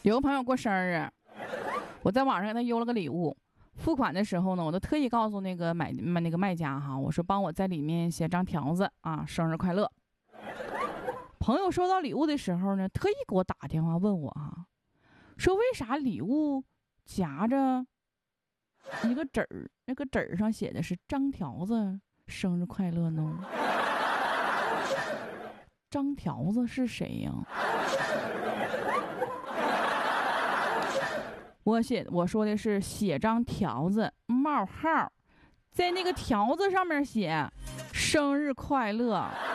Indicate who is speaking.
Speaker 1: 有个朋友过生日，我在网上给他邮了个礼物。付款的时候呢，我都特意告诉那个卖家哈，我说帮我在里面写张条子啊，生日快乐。朋友收到礼物的时候呢，特意给我打电话问我哈，说为啥礼物夹着一个纸儿，那个纸儿上写的是张条子生日快乐呢？张条子是谁呀？我说的是写张条子冒号，在那个条子上面写生日快乐。